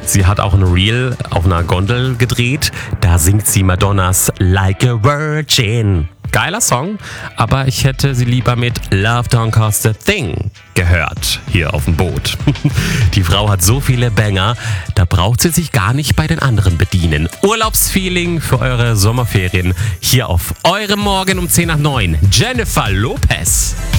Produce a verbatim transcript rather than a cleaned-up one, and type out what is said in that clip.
Sie hat auch ein Reel auf einer Gondel gedreht. Da singt sie Madonnas Like a Virgin. Geiler Song, aber ich hätte sie lieber mit Love Don't Cost a Thing gehört, hier auf dem Boot. Die Frau hat so viele Banger, da braucht sie sich gar nicht bei den anderen bedienen. Urlaubsfeeling für eure Sommerferien hier auf eurem Morgen um zehn nach neun. Jennifer Lopez.